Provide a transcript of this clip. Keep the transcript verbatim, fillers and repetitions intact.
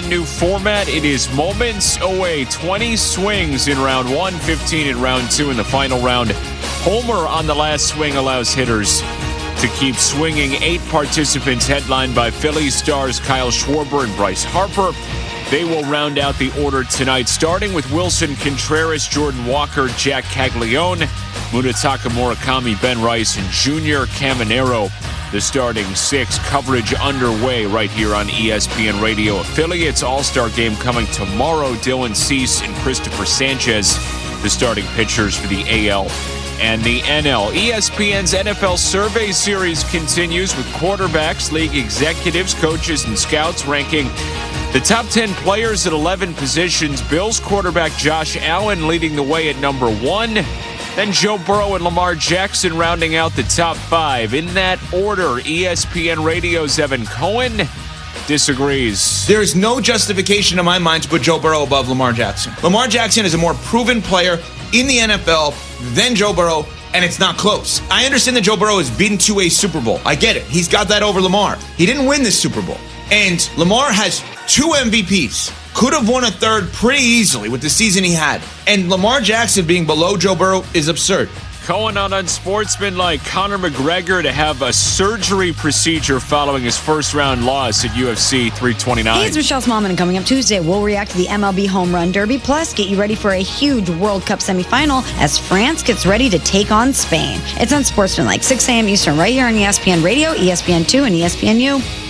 brand new format. It is moments away. twenty swings in round one, fifteen in round two. In the final round, homer on the last swing allows hitters to keep swinging. Eight participants headlined by Phillies stars Kyle Schwarber and Bryce Harper. They will round out the order tonight, starting with Wilson Contreras, Jordan Walker, Jack Caglione, Munetaka Murakami, Ben Rice, and Junior Caminero. The starting six. Coverage underway right here on E S P N Radio affiliates. All-Star game coming tomorrow. Dylan Cease and Christopher Sanchez, the starting pitchers for the A L and the N L. E S P N's N F L Survey Series continues with quarterbacks, league executives, coaches, and scouts ranking the top ten players at eleven positions. Bills quarterback Josh Allen leading the way at number one. Then Joe Burrow and Lamar Jackson rounding out the top five. In that order, E S P N Radio's Evan Cohen disagrees. There is no justification in my mind to put Joe Burrow above Lamar Jackson. Lamar Jackson is a more proven player in the N F L than Joe Burrow, and it's not close. I understand that Joe Burrow has been to a Super Bowl. I get it. He's got that over Lamar. He didn't win this Super Bowl. And Lamar has two M V Ps. Could have won a third pretty easily with the season he had. And Lamar Jackson being below Joe Burrow is absurd. Cohen on unsportsmanlike. Conor McGregor to have a surgery procedure following his first-round loss at U F C three twenty-nine. Hey, it's Michelle Smallman, and coming up Tuesday, we'll react to the M L B Home Run Derby, plus get you ready for a huge World Cup semifinal as France gets ready to take on Spain. It's Unsportsmanlike, six a.m. Eastern, right here on E S P N Radio, E S P N two, and E S P N U.